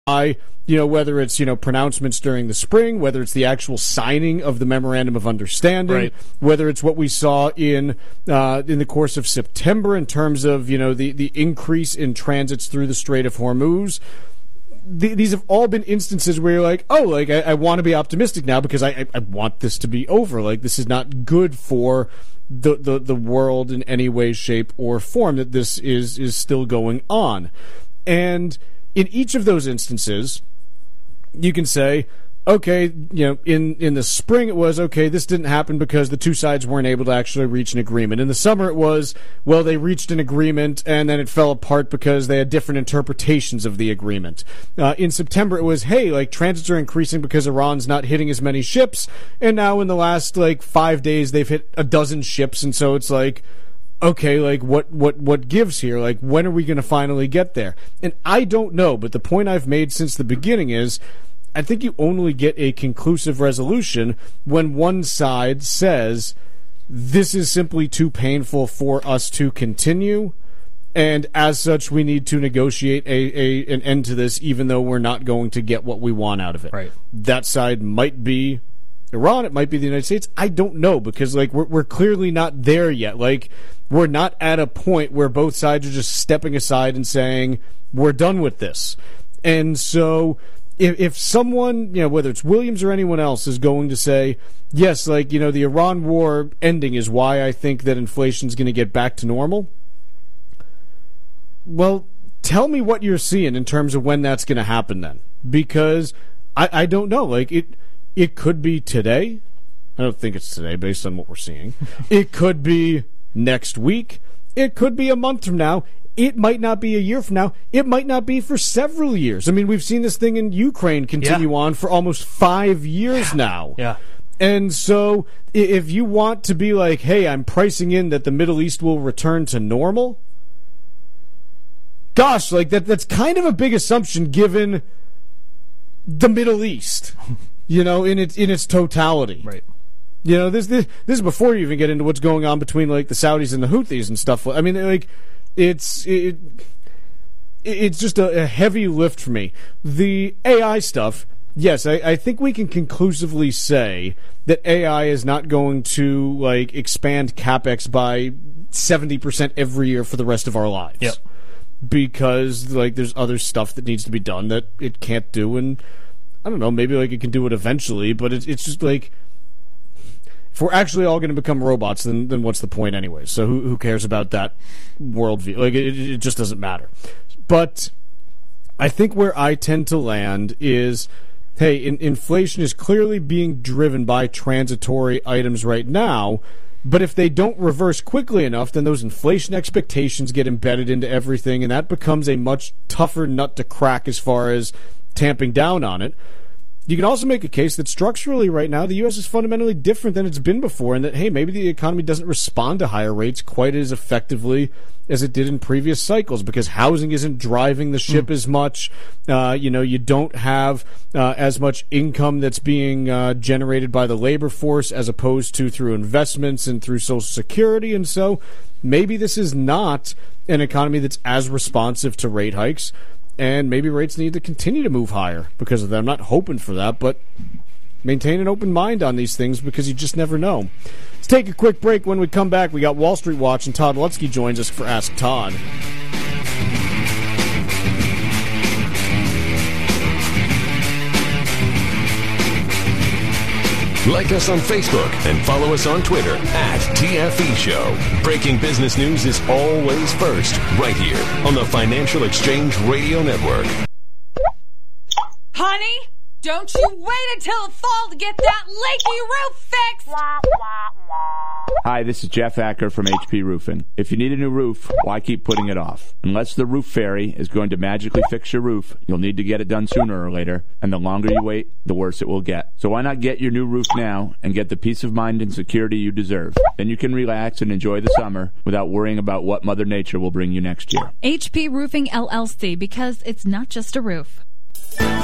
whether it's, pronouncements during the spring, whether it's the actual signing of the Memorandum of Understanding, right, whether it's what we saw in the course of September in terms of, the increase in transits through the Strait of Hormuz. These have all been instances where you're like, oh, like, I want to be optimistic now because I want this to be over. Like, this is not good for the world in any way, shape, or form, that this is still going on. And in each of those instances, you can say, okay, in the spring it was, okay, this didn't happen because the two sides weren't able to actually reach an agreement. In the summer it was, well, they reached an agreement and then it fell apart because they had different interpretations of the agreement. In September it was, hey, like, transits are increasing because Iran's not hitting as many ships, and now in the last, 5 days they've hit a dozen ships, and so it's like, okay, like, what gives here? Like, when are we going to finally get there? And I don't know, but the point I've made since the beginning is, I think you only get a conclusive resolution when one side says, this is simply too painful for us to continue, and as such we need to negotiate an end to this, even though we're not going to get what we want out of it. Right. That side might be Iran, it might be the United States. I don't know, because we're clearly not there yet. We're not at a point where both sides are just stepping aside and saying, we're done with this. And so if someone, whether it's Williams or anyone else, is going to say, yes, the Iran war ending is why I think that inflation's going to get back to normal, well, tell me what you're seeing in terms of when that's going to happen then. Because I don't know. It could be today. I don't think it's today based on what we're seeing. It could be next week. It could be a month from now. It might not be a year from now. It might not be for several years. I mean, we've seen this thing in Ukraine continue on for almost 5 years now. Yeah. And so if you want to be like, hey, I'm pricing in that the Middle East will return to normal, gosh, that's kind of a big assumption given the Middle East, in its totality. Right. This is before you even get into what's going on between the Saudis and the Houthis and stuff. I mean, it's just a heavy lift for me. The AI stuff, yes, I think we can conclusively say that AI is not going to expand CapEx by 70% every year for the rest of our lives. Yep. Because there's other stuff that needs to be done that it can't do, and I don't know, maybe it can do it eventually, but it's just if we're actually all going to become robots, then what's the point anyway? So who cares about that worldview? It just doesn't matter. But I think where I tend to land is, hey, inflation is clearly being driven by transitory items right now, but if they don't reverse quickly enough, then those inflation expectations get embedded into everything, and that becomes a much tougher nut to crack as far as tamping down on it. You can also make a case that structurally right now the U.S. is fundamentally different than it's been before, and that, hey, maybe the economy doesn't respond to higher rates quite as effectively as it did in previous cycles because housing isn't driving the ship as much. You don't have as much income that's being generated by the labor force as opposed to through investments and through Social Security, and so maybe this is not an economy that's as responsive to rate hikes. And maybe rates need to continue to move higher because of that. I'm not hoping for that, but maintain an open mind on these things because you just never know. Let's take a quick break. When we come back, we got Wall Street Watch, and Todd Lutzke joins us for Ask Todd. Like us on Facebook and follow us on Twitter @TFE Show. Breaking business news is always first, right here on the Financial Exchange Radio Network. Honey, don't you wait until the fall to get that leaky roof fixed! Hi, this is Jeff Acker from HP Roofing. If you need a new roof, why keep putting it off? Unless the roof fairy is going to magically fix your roof, you'll need to get it done sooner or later, and the longer you wait, the worse it will get. So why not get your new roof now and get the peace of mind and security you deserve? Then you can relax and enjoy the summer without worrying about what Mother Nature will bring you next year. HP Roofing LLC, because it's not just a roof.